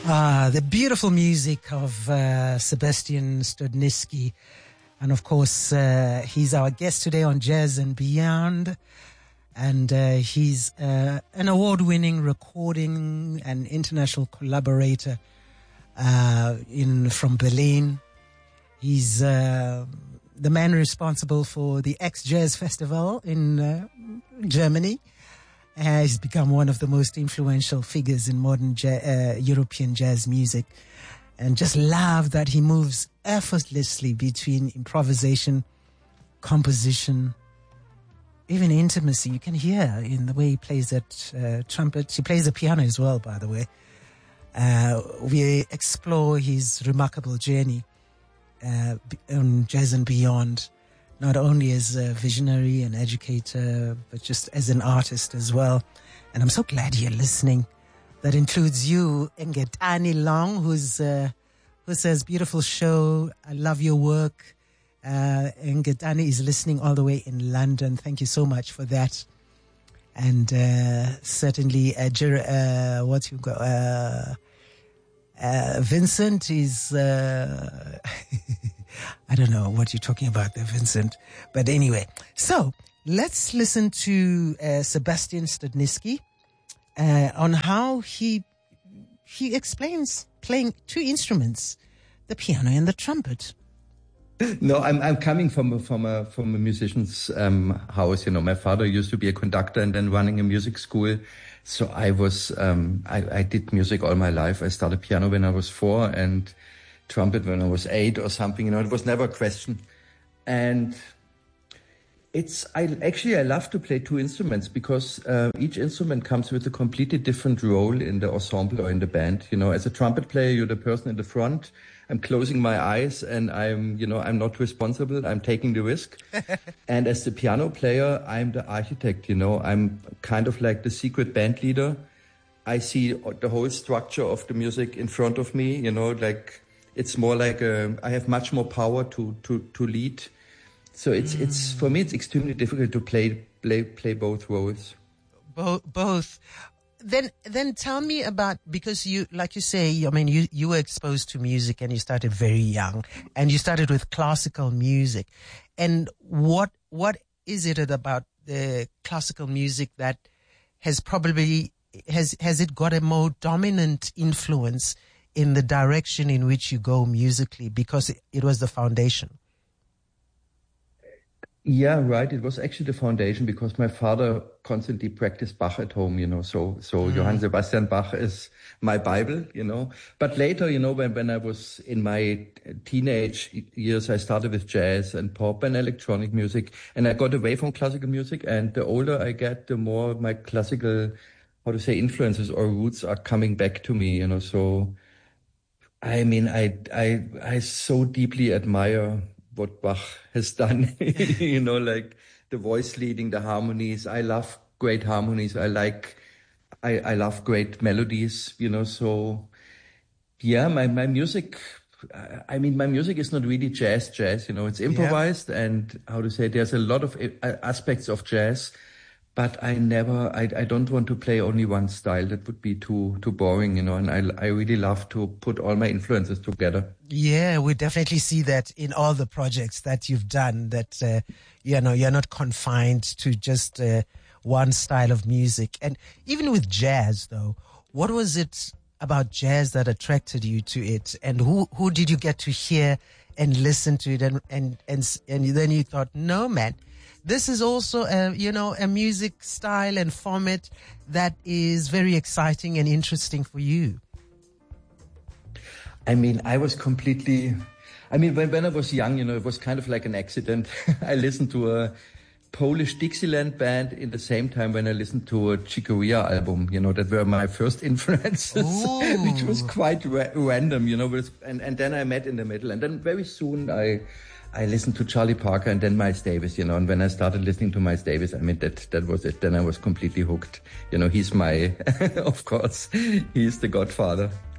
The beautiful music of Sebastian Studnicki. And of course, he's our guest today on Jazz and Beyond. And he's an award-winning recording and international collaborator from Berlin. He's the man responsible for the X Jazz Festival in Germany. He's become one of the most influential figures in modern European jazz music, and just love that he moves effortlessly between improvisation, composition, even intimacy. You can hear in the way he plays that trumpet. He plays the piano as well, by the way. We explore his remarkable journey on Jazz and Beyond, not only as a visionary and educator, but just as an artist as well. And I'm so glad you're listening. That includes you, Ngetani Long, who says, beautiful show. I love your work. Ngetani is listening all the way in London. Thank you so much for that. And certainly, Vincent is... I don't know what you're talking about there, Vincent. But anyway, so let's listen to Sebastian Studnicki on how he explains playing two instruments, the piano and the trumpet. No, I'm coming from a musician's house. You know, my father used to be a conductor and then running a music school. So I was I did music all my life. I started piano when I was 4 and trumpet when I was 8 or something. You know, it was never a question. And I love to play two instruments because each instrument comes with a completely different role in the ensemble or in the band. You know, as a trumpet player, you're the person in the front. I'm closing my eyes and I'm not responsible. I'm taking the risk. And as the piano player, I'm the architect. You know, I'm kind of like the secret band leader. I see the whole structure of the music in front of me. You know, like it's more like I have much more power to lead. So it's for me it's extremely difficult to play both roles. Both. Then tell me about, because you, like you say, I mean, you were exposed to music and you started very young and you started with classical music. And what is it about the classical music that has it got a more dominant influence in the direction in which you go musically, because it was the foundation? Yeah, right. It was actually the foundation because my father constantly practiced Bach at home, you know, so Johann Sebastian Bach is my Bible, you know. But later, you know, when I was in my teenage years, I started with jazz and pop and electronic music, and I got away from classical music. And the older I get, the more my classical, influences or roots are coming back to me, you know. So, I mean, I so deeply admire what Bach has done, you know, like the voice leading, the harmonies. I love great harmonies. I love great melodies, you know. So, yeah, my music, my music is not really jazz, you know. It's improvised and there's a lot of aspects of jazz. But I don't want to play only one style. That would be too boring, you know, and I really love to put all my influences together. Yeah, we definitely see that in all the projects that you've done, that, you're not confined to just one style of music. And even with jazz, though, what was it about jazz that attracted you to it? And who did you get to hear and listen to it? And then you thought, no, man, this is also a music style and format that is very exciting and interesting for you. I mean, I was completely... when I was young, you know, it was kind of like an accident. I listened to a Polish Dixieland band in the same time when I listened to a Chicoria album, you know, that were my first influences, which was quite random, you know, and then I met in the middle. And then very soon I listened to Charlie Parker and then Miles Davis, you know, and when I started listening to Miles Davis, I mean, that was it. Then I was completely hooked. You know, he's of course, he's the godfather.